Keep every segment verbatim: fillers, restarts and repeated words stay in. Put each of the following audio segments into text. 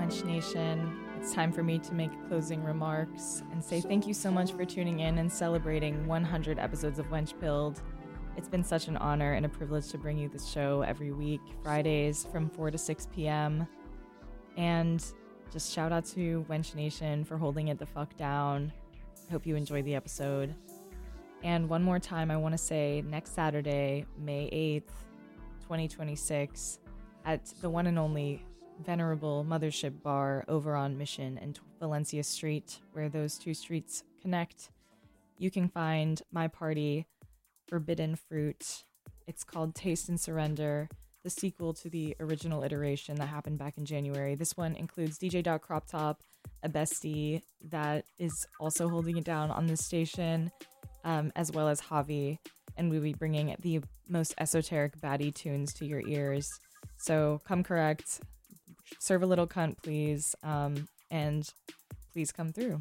Wench Nation. It's time for me to make closing remarks and say thank you so much for tuning in and celebrating one hundred episodes of Wench Pilled. It's been such an honor and a privilege to bring you this show every week, Fridays from four to six p.m. And just shout out to Wench Nation for holding it the fuck down. I hope you enjoyed the episode. And one more time, I want to say next Saturday, May eighth, twenty twenty-six, at the one and only Venerable Mothership Bar over on Mission and Valencia Street, where those two streets connect, you can find my party, Forbidden Fruit. It's called Taste and Surrender, the sequel to the original iteration that happened back in January. This one includes D J Dot Crop Top, a bestie that is also holding it down on this station, um, as well as Javi, and we'll be bringing the most esoteric baddie tunes to your ears. So come correct, serve a little cunt, please, um, and please come through.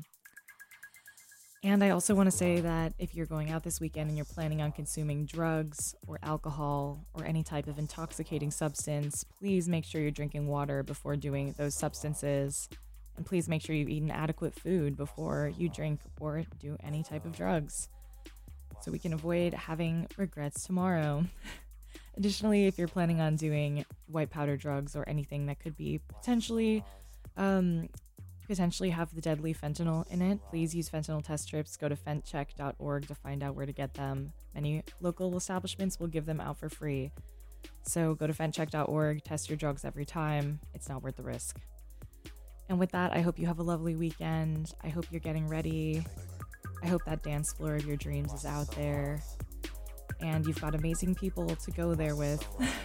And I also want to say that if you're going out this weekend and you're planning on consuming drugs or alcohol or any type of intoxicating substance, please make sure you're drinking water before doing those substances. And please make sure you've eaten adequate food before you drink or do any type of drugs, so we can avoid having regrets tomorrow. Additionally, if you're planning on doing white powder drugs or anything that could be potentially um, potentially have the deadly fentanyl in it, please use fentanyl test strips. Go to fent check dot org to find out where to get them. Many local establishments will give them out for free. So go to fent check dot org, test your drugs every time. It's not worth the risk. And with that, I hope you have a lovely weekend. I hope you're getting ready. I hope that dance floor of your dreams is out there. And you've got amazing people to go there with.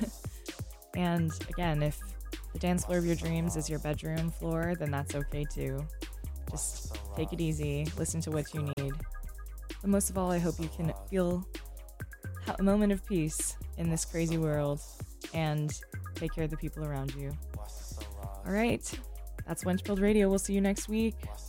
And again, if the dance floor of your dreams is your bedroom floor, then that's okay too. Just take it easy, listen to what you need. But most of all, I hope you can feel a moment of peace in this crazy world and take care of the people around you. All right, that's Wench Pilled Radio. We'll see you next week.